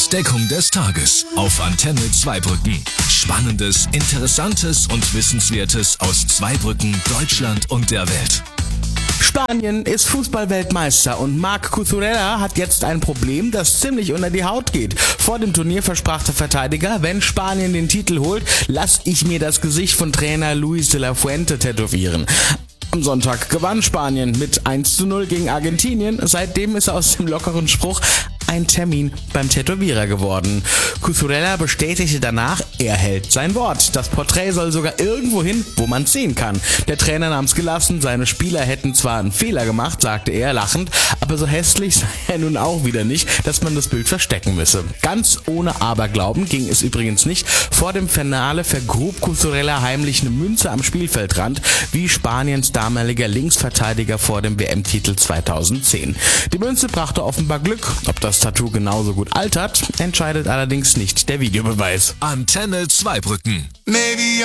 Entdeckung des Tages auf Antenne Zweibrücken. Spannendes, Interessantes und Wissenswertes aus Zweibrücken, Deutschland und der Welt. Spanien ist Fußballweltmeister und Marc Cucurella hat jetzt ein Problem, das ziemlich unter die Haut geht. Vor dem Turnier versprach der Verteidiger, wenn Spanien den Titel holt, lass ich mir das Gesicht von Trainer Luis de la Fuente tätowieren. Am Sonntag gewann Spanien mit 1:0 gegen Argentinien. Seitdem ist aus dem lockeren Spruch ein Termin beim Tätowierer geworden. Cucurella bestätigte danach, er hält sein Wort. Das Porträt soll sogar irgendwo hin, wo man sehen kann. Der Trainer nahm's gelassen, seine Spieler hätten zwar einen Fehler gemacht, sagte er lachend, aber so hässlich sei er nun auch wieder nicht, dass man das Bild verstecken müsse. Ganz ohne Aberglauben ging es übrigens nicht. Vor dem Finale vergrub Cucurella heimlich eine Münze am Spielfeldrand, wie Spaniens damaliger Linksverteidiger vor dem WM-Titel 2010. Die Münze brachte offenbar Glück. Ob das Tattoo genauso gut altert, entscheidet allerdings nicht der Videobeweis. Antenne Zweibrücken.